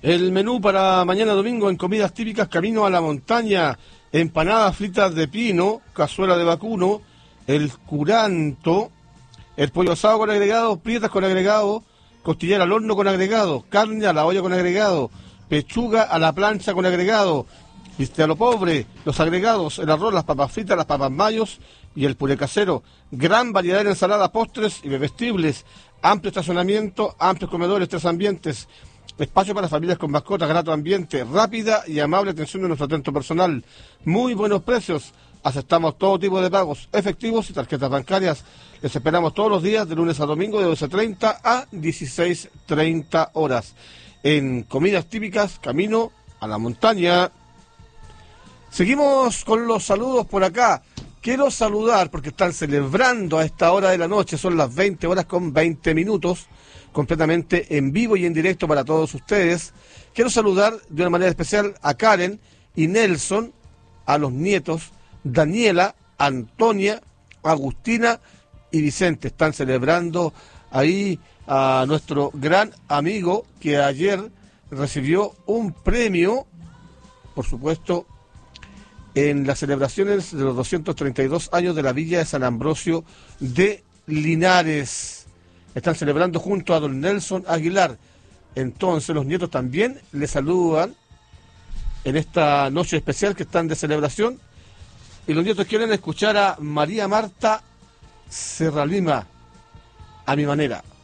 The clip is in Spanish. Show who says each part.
Speaker 1: El menú para mañana domingo en comidas típicas: camino a la montaña, empanadas fritas de pino, cazuela de vacuno, el curanto, el pollo asado con agregado, prietas con agregado, costillar al horno con agregado, carne a la olla con agregado, pechuga a la plancha con agregado, bistec a lo pobre, los agregados, el arroz, las papas fritas, las papas mayos y el puré casero. Gran variedad de ensaladas, postres y bebestibles, amplio estacionamiento, amplios comedores, 3 ambientes, espacio para familias con mascotas, grato ambiente, rápida y amable atención de nuestro atento personal, muy buenos precios, aceptamos todo tipo de pagos, efectivos y tarjetas bancarias. Les esperamos todos los días de lunes a domingo de 12:30 a 16:30 horas. En comidas típicas, camino a la montaña. Seguimos con los saludos por acá. Quiero saludar porque están celebrando a esta hora de la noche, son las 20 horas con 20 minutos, completamente en vivo y en directo para todos ustedes. Quiero saludar de una manera especial a Karen y Nelson, a los nietos Daniela, Antonia, Agustina y Vicente. Están celebrando ahí a nuestro gran amigo que ayer recibió un premio, por supuesto, en las celebraciones de los 232 años de la Villa de San Ambrosio de Linares. Están celebrando junto a don Nelson Aguilar. Entonces los nietos también le saludan en esta noche especial que están de celebración. Y los nietos quieren escuchar a María Marta Serralima, A mi manera.